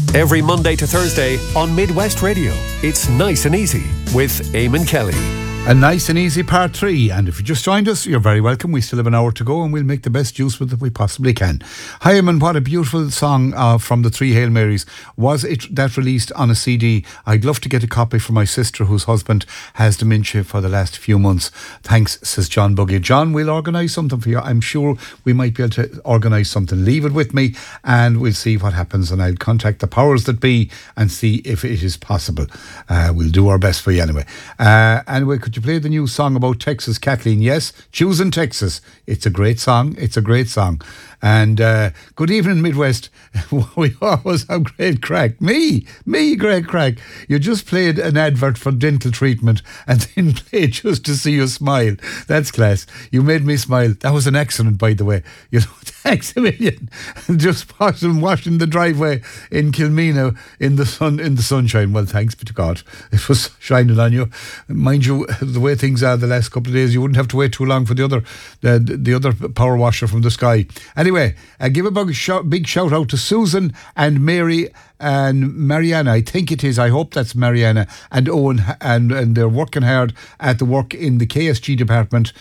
Every Monday to Thursday on Midwest Radio. It's Nice and Easy with Eamon Kelly. A nice and easy part 3, and if you just joined us, you're very welcome. We still have an hour to go and we'll make the best use with it we possibly can. Hi, Eamon, what a beautiful song from the Three Hail Marys. Was it that released on a CD? I'd love to get a copy for my sister whose husband has dementia for the last few months. Thanks, says John Buggy. John, we'll organise something for you. I'm sure we might be able to organise something. Leave it with me and we'll see what happens, and I'll contact the powers that be and see if it is possible. We'll do our best for you anyway. Anyway, could you play the new song about Texas, Kathleen? Yes, Choosing Texas. It's a great song. It's a great song. And good evening, Midwest. We always have great crack. Me, great crack. You just played an advert for dental treatment and then played just to see you smile. That's class. You made me smile. That was an accident, by the way. You know, thanks a million. Just washing the driveway in Kilmena in the sunshine. Well, thanks be to God. It was shining on you. Mind you, the way things are the last couple of days, you wouldn't have to wait too long for the other power washer from the sky. Anyway, give a big shout out to Susan and Mary and Mariana. I think it is. I hope that's Mariana and Owen, and they're working hard at the work in the KSG department.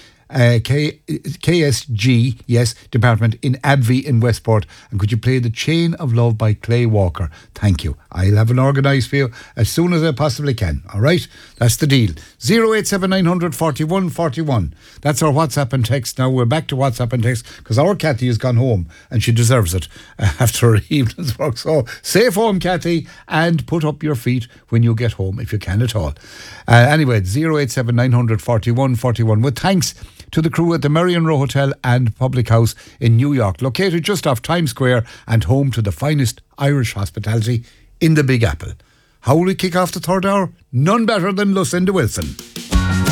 KSG, yes, department in Advie in Westport. And could you play The Chain of Love by Clay Walker? Thank you. I'll have it organised for you as soon as I possibly can. All right? That's the deal. 087900 41 41. That's our WhatsApp and text. Now we're back to WhatsApp and text because our Kathy has gone home and she deserves it after her evening's work. So safe home, Kathy, and put up your feet when you get home if you can at all. Anyway, 087900 41 41. With thanks to the crew at the Marion Row Hotel and Public House in New York, located just off Times Square and home to the finest Irish hospitality in the Big Apple. How will we kick off the third hour? None better than Lucinda Wilson.